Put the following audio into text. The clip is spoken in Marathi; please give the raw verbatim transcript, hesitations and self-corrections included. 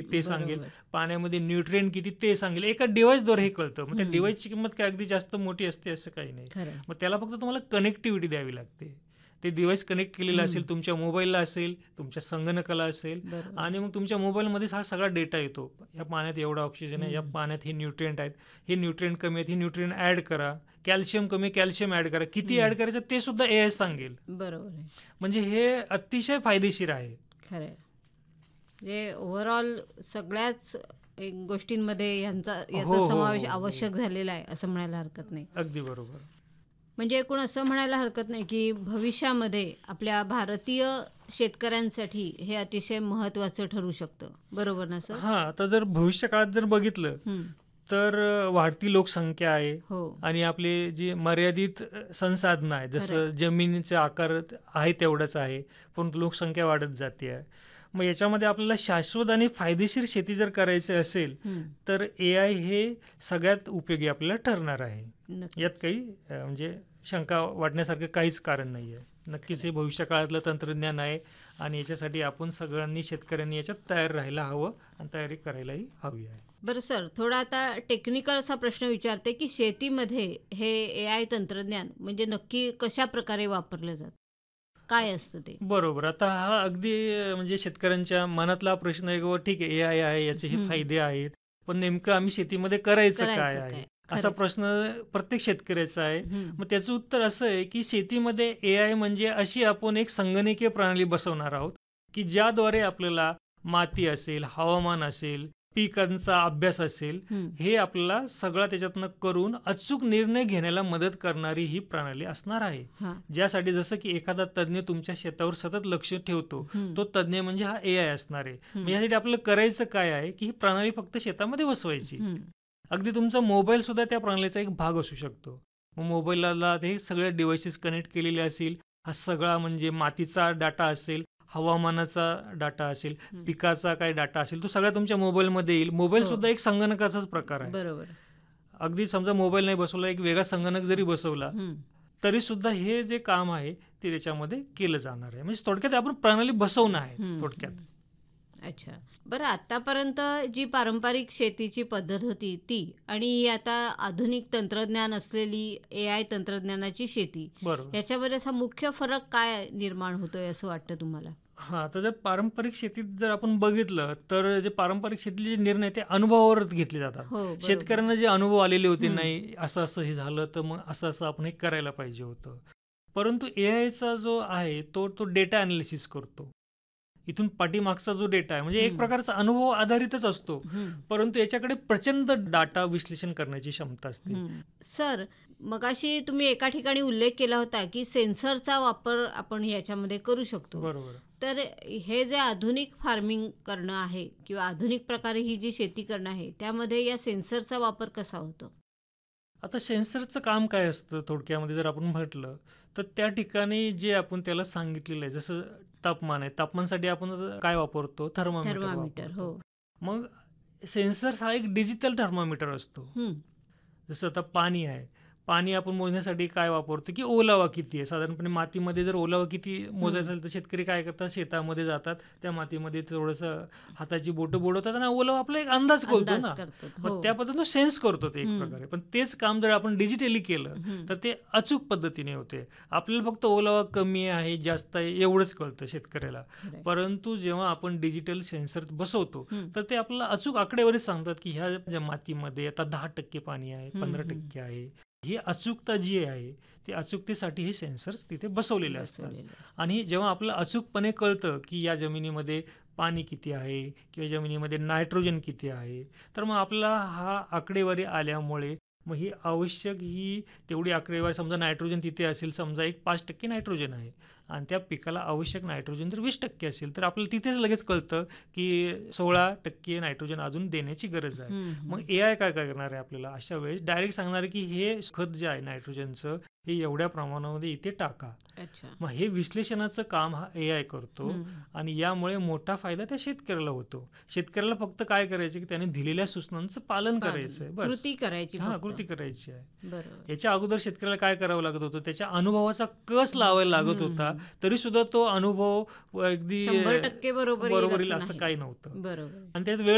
ते सांगेल, बरोबर. पाण्यामध्ये न्यूट्रिएंट किती ते सांगेल. एका डिव्हाइसद्वारे हे कळतं. मग त्या हम्म. डिव्हाइसची किंमत काय अगदी जास्त मोठी असते असं काही नाही. खरंय. मग त्याला फक्त तुम्हाला कनेक्टिव्हिटी द्यावी लागते. ते डिव्हाइस कनेक्ट केलेलं असेल, हम्म. तुमच्या मोबाईलला असेल, तुमच्या संगणकाला असेल बरोबर. आणि मग तुमच्या मोबाईलमध्येच हा सगळा डेटा येतो. या पाण्यात एवढा ऑक्सिजन आहे, या हम्म. पाण्यात हे न्यूट्रिएंट आहेत, हे न्यूट्रिएंट कमी आहेत, हे न्यूट्रिएंट ॲड करा, कॅल्शियम कमी आहे, कॅल्शियम ॲड करा, किती हम्म. ॲड करायचं ते सुद्धा ए आय सांगेल. बरोबर आहे. म्हणजे हे अतिशय फायदेशीर आहे. खरंय. म्हणजे ओव्हरऑल सगळ्याच एक गोष्टींमध्ये यांचा हो याचा हो समावेश हो हो आवश्यक झालेला आहे असं म्हणायला हरकत नाही. अगदी बरोबर. म्हणजे एकूण असं म्हणायला हरकत नाही की भविष्यामध्ये आपल्या भारतीय शेतकऱ्यांसाठी हे अतिशय महत्त्वाचं ठरू शकतं. बरोबर ना सर? हां, आता जर भविष्य काळात जर बघितलं हम्म. तर अ, वाढती लोकसंख्या आहे हो. आणि आपले जे मर्यादित अ, संसाधनं आहेत, खरंय. जसं जमिनीचे आकार आहे तेवढंच आहे, परंतु लोकसंख्या वाढत जाते आहे. मग याच्यामध्ये आपल्याला शाश्वत आणि फायदेशीर शेती जर करायची असेल हम्म. तर ए आय हे सगळ्यात उपयोगी आपल्याला ठरणार आहे. नक्कीच. यात काही अ, म्हणजे शंका वाटण्यासारखं काहीच कारण नाही आहे. नक्कीच हे खरंय. भविष्य काळातलं तंत्रज्ञान आहे आणि याच्यासाठी आपण सगळ्यांनी शेतकऱ्यांनी याच्यात तयार राहायला हवं आणि तयारी करायलाही हवी आहे. बरं सर, थोडा आता टेक्निकल असा प्रश्न विचारते की शेतीमध्ये हे ए आय तंत्रज्ञान म्हणजे नक्की कशा प्रकारे वापरलं जातं? काय असतं ते? बरोबर. आता हा अगदी अ, म्हणजे शेतकऱ्यांच्या मनातला प्रश्न आहे की बाबा ठीक आहे, ए आय आहे, याचे हे हम्म. फायदे आहेत, पण नेमकं आम्ही शेतीमध्ये करायचं काय करायचं आहे? काय? असा खरंय. प्रश्न प्रत्येक शेतकऱ्याचा आहे. हम्म. मग त्याचं उत्तर असं आहे की शेतीमध्ये ए आय म्हणजे अशी आपण एक संगणकीय प्रणाली बसवणार आहोत की ज्याद्वारे आपल्याला माती असेल, हवामान असेल, पिकांचा अभ्यास असेल, हम्म. हे आपल्याला सगळं त्याच्यातनं करून अचूक निर्णय घेण्याला मदत करणारी ही प्रणाली असणार आहे. हां. ज्यासाठी जसं की एखादा तज्ज्ञ तुमच्या शेतावर सतत लक्ष ठेवतो, हम्म. तो तज्ज्ञ म्हणजे हा ए आय असणार आहे. मग हम्म. यासाठी आपल्याला करायचं काय आहे की ही प्रणाली फक्त शेतामध्ये बसवायची. हम्म. अगदी तुमचा मोबाईल सुद्धा त्या प्रणालीचा एक भाग असू शकतो. मग मोबाईलला हे सगळे डिव्हाइसेस कनेक्ट केलेले असतील, हा सगळा म्हणजे मातीचा डाटा असेल, हवामानाचा डाटा असेल, हम्म. पिकाचा काय डाटा असेल, तो सगळा तुमच्या मोबाईलमध्ये येईल. मोबाईल हो. सुद्धा एक संगणकाचाच प्रकार आहे. बरोबर. अगदी समजा मोबाईल नाही बसवला, एक वेगळा संगणक जरी बसवला हम्म. तरी सुद्धा हे जे काम आहे ते त्याच्यामध्ये केलं जाणार आहे. म्हणजे थोडक्यात आपण प्रणाली बसवणं आहे हम्म. थोडक्यात. हम्म. अच्छा. बरं, आतापर्यंत जी पारंपरिक शेतीची पद्धत होती ती आणि ही आता आधुनिक तंत्रज्ञान असलेली ए आय तंत्रज्ञानाची शेती, बरोबर. याच्यामध्ये असा मुख्य फरक काय निर्माण होतोय असं वाटतं तुम्हाला? हां, तर जर पारंपरिक शेतीत जर आपण बघितलं तर जे पारंपरिक शेतीतले जे निर्णय ते अनुभवावरच घेतले जातात. हो, बरोबर. शेतकऱ्यांना जे अनुभव आलेले होते, हम्म. नाही असं असं हे झालं तर मग असं असं आपण हे करायला पाहिजे होतं. परंतु ए आयचा जो आहे तो तो डेटा ॲनालिसिस करतो. इथून पाठीमागचा जो डेटा आहे म्हणजे एक हम्म. प्रकारचा अनुभव आधारितच असतो, हम्म. परंतु याच्याकडे प्रचंड डाटा विश्लेषण करण्याची क्षमता असते. हम्म. सर, मगाशी तुम्ही एका ठिकाणी उल्लेख केला होता की सेन्सरचा वापर आपण याच्यामध्ये करू शकतो. बरोबर. तर हे जे आधुनिक फार्मिंग करणं आहे किंवा आधुनिक प्रकारे ही जी शेती करणं आहे त्यामध्ये या सेन्सरचा वापर कसा होतो? आता सेन्सरचं काम काय असतं थोडक्यामध्ये जर आपण म्हटलं तर त्या ठिकाणी जे आपण त्याला सांगितलेलं आहे, जसं तापमान आहे, तापमानासाठी आपण काय वापरतो, थर्मामीटर थर्मामीटर. वापरतो. हो. मग सेन्सर्स हा एक डिजिटल थर्मामीटर असतो. हम्म. जसं आता पाणी आहे, पाणी आपण मोजण्यासाठी काय वापरतो की ओलावा किती आहे. साधारणपणे मातीमध्ये जर ओलावा किती मोजायचा हम्म. असेल तर शेतकरी काय करतात, शेतामध्ये जातात, त्या मातीमध्ये थोडंसं हाताची बोटं बुडवतात आणि ओलावा आपला एक अंदाज कळतो अंदाज ना. करतात. मग हो. त्या पद्धतीनं सेन्स करतो ते एक हम्म. प्रकारे. पण तेच काम जर आपण डिजिटली केलं हम्म. तर ते अचूक पद्धतीने होते. आपल्याला फक्त ओलावा कमी आहे, जास्त आहे एवढंच कळतं शेतकऱ्याला. खरंय. परंतु जेव्हा आपण डिजिटल सेन्सर बसवतो हम्म. तर ते आपल्याला अचूक आकडेवारी सांगतात की ह्या ज्या मातीमध्ये आता दहा टक्के पाणी आहे, हम्म. पंधरा हम्म. टक्के आहे. ही अचूकता जी आहे ती अचूकतेसाठी हे सेन्सर्स तिथे बसवलेले असतात. बसवलेलं असतं. आणि जेव्हा आपल्याला अचूकपणे कळतं की या जमिनीमध्ये पाणी किती आहे किंवा जमिनीमध्ये नायट्रोजन किती आहे, तर मग आपल्याला हा आकडेवारी आल्यामुळे मग ही आवश्यक ही तेवढी आकडेवारी, समजा नायट्रोजन तिथे असेल, समजा एक पाच टक्के नायट्रोजन आहे आणि त्या पिकाला आवश्यक नायट्रोजन जर वीस टक्के असेल तर आपल्याला तिथेच लगेच कळतं की सोळा टक्के नायट्रोजन अजून देण्याची गरज आहे. हम्म. हम्म. मग ए आय काय काय करणार आहे आपल्याला अशा वेळेस डायरेक्ट सांगणार आहे की हे खत जे आहे नायट्रोजनचं हे एवढ्या प्रमाणामध्ये इथे टाका. अच्छा. मग हे विश्लेषणाचं काम हा ए आय करतो हम्म. आणि यामुळे मोठा फायदा त्या शेतकऱ्याला होतो. शेतकऱ्याला फक्त काय करायचं की त्याने दिलेल्या सूचनांचं पालन पालन. करायचं आहे, बस. कृती करायची हां, फक्त. कृती करायची आहे. बरोबर. याच्या अगोदर शेतकऱ्याला काय करावं लागत होतं, त्याच्या अनुभवाचा कस लावायला लागत हम्म. होता, तरी सुद्धा तो अनुभव अगदी शंभर टक्के बरोबर येईल बरोबर असं असं नाही. काही नव्हतं बरोबर. आणि त्यात वेळ